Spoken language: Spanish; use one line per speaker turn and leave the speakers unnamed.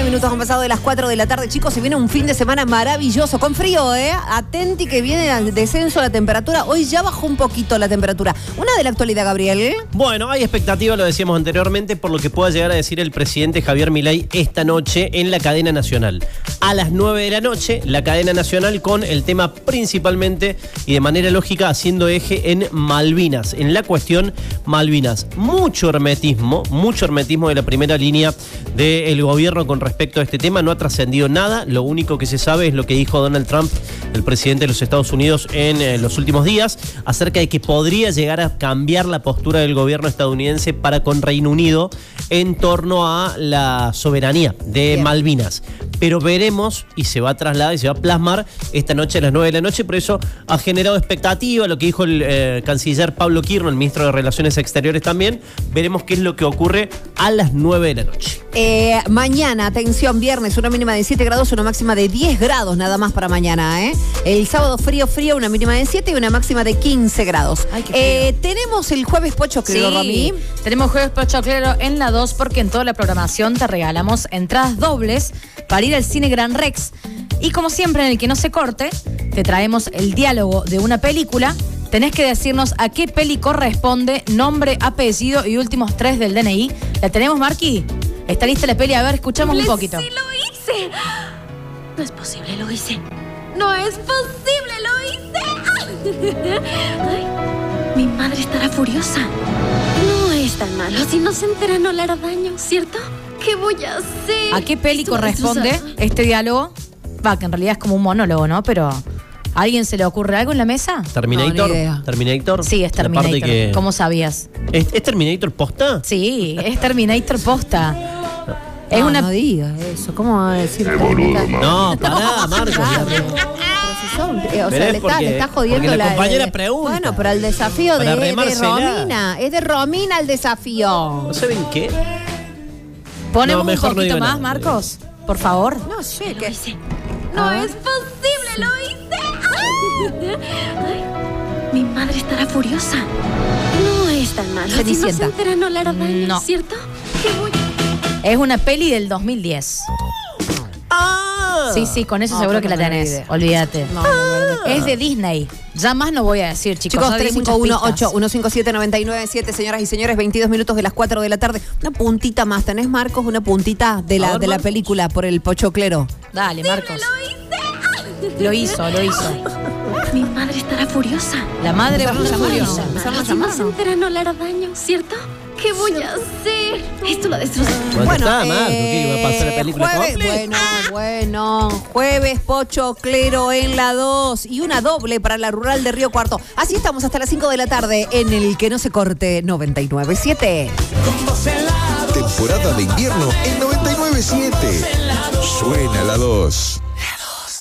9 minutos han pasado de las 4 de la tarde. Chicos, se viene un fin de semana maravilloso, con frío, ¿eh? Atenti que viene al descenso la temperatura. Hoy ya bajó un poquito la temperatura. Una de la actualidad, Gabriel.
Bueno, hay expectativa, lo decíamos anteriormente, por lo que pueda llegar a decir el presidente Javier Milei esta noche en la cadena nacional. A las 9 de la noche, la cadena nacional con el tema principalmente y de manera lógica haciendo eje en Malvinas, en la cuestión Malvinas. Mucho hermetismo de la primera línea del gobierno con respecto a este tema. No ha trascendido nada. Lo único que se sabe es lo que dijo Donald Trump, el presidente de los Estados Unidos, en los últimos días, acerca de que podría llegar a cambiar la postura del gobierno estadounidense para con Reino Unido en torno a la soberanía de Malvinas. Pero veremos, y se va a trasladar y se va a plasmar esta noche a las 9 de la noche. Por eso ha generado expectativa lo que dijo el canciller Pablo Quirno, el ministro de Relaciones Exteriores también. Veremos qué es lo que ocurre a las 9 de la noche.
Mañana, atención, viernes, una mínima de 7 grados, una máxima de 10 grados nada más para mañana, ¿eh? El sábado frío, una mínima de 7 y una máxima de 15 grados.
Ay, qué
tenemos el jueves pochoclero,
sí,
Romy.
Tenemos jueves pochoclero en la 2 porque en toda la programación te regalamos entradas dobles para ir al cine Gran Rex. Y como siempre, en el que no se corte, te traemos el diálogo de una película. Tenés que decirnos a qué peli corresponde, nombre, apellido y últimos 3 del DNI. ¿La tenemos, Marqui? ¿Está lista la peli? A ver, escuchamos un poquito.
¡Sí, lo hice! No es posible, lo hice. ¡No es posible, lo hice! Ay, mi madre estará furiosa. No es tan malo. Si no se entera, no le hará daño, ¿cierto? ¿Qué voy a hacer?
¿A qué peli corresponde este diálogo? Va, que en realidad es como un monólogo, ¿no? Pero ¿a alguien se le ocurre algo en la mesa?
¿Terminator?
No, ni idea.
¿Terminator?
Sí, es Terminator. ¿Cómo sabías?
¿Es Terminator posta?
Sí, es Terminator posta.
No,
Es una...
no digas eso. ¿Cómo va a decir?
No, pará, Marcos.
Le está jodiendo
porque la compañera pregunta.
Bueno, pero el desafío
Para
de
remársela.
Romina. Es de Romina el desafío.
¿No saben qué?
Ponemos
No,
un
mejor no
poquito
digo
más,
nada.
Marcos, por favor.
No sé
Lo
qué.
hice. No es posible, lo hice. Ay, mi madre estará furiosa. No es tan malo. Si no se
Cenicienta.
entera, no le hará daño,
No.
¿cierto? ¿Qué voy a...
Es una peli del 2010. Sí, con eso
No,
seguro
no
que la
tengo
tenés.
idea.
Olvídate.
No, la verdad.
Es de Disney. Ya más no voy a decir, chicos.
Chicos,
Ya di muchas
351-8-157-997, señoras y señores, 22 minutos de las 4 de la tarde. Una puntita más. ¿Tenés, Marcos, una puntita de la
Marcos.
película por el pochoclero?
Dale, Marcos. Lo hizo.
Mi madre estará furiosa.
La madre va a
Empezaron a
estar
llamarnos.
furiosa.
Empezaron a
Si no se
llamarnos.
entera, no le hará daño, ¿cierto? ¿Qué voy a hacer? Esto lo destrozó.
Bueno, está Marcos, ¿qué va a pasar la película
jueves,
completa?
bueno, jueves pochoclero en la 2 y una doble para la rural de Río Cuarto. Así estamos hasta las 5 de la tarde en el que no se corte 99.7.
Temporada de invierno en 99.7. Suena la 2.